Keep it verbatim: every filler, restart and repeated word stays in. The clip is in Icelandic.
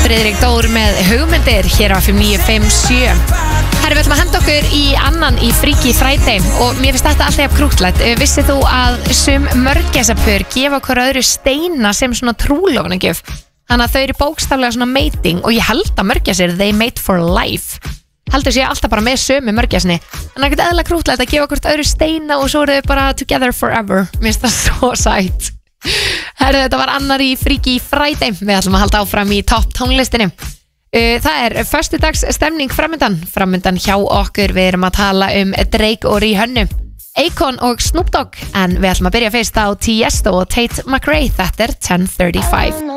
Friðrik Dór með hugmyndir hér á F M níu fimm sjö. Herri, við ætlum að henda okkur í annan í Freaky Friday og mér finnst þetta alltaf krúttlegt. Vissið þú að sum mörgæsapör gefa okkur öðru steina sem svona trúlofunargjöf? Þannig að þau eru bókstaflega svona mating og ég held að mörgæsir, they mate for life. Heldur sé alltaf bara með sömu mörgæsni. Þannig að það er eðla krúttlegt að gefa okkur öðru steina og svo eru þau bara together forever. Mér finnst það svo sætt. Herri, þetta var annar í Freaky Friday. Við ætlum að halda áfram í topp tónlistinni. Það er föstudags stemning framundan. Framundan hjá okkur. Við erum að tala um Drake og Rihanna, Akon og Snoop Dogg. En við ætlum að byrja fyrst á Tiesto og Tate McRae. Þetta er ten thirty-five.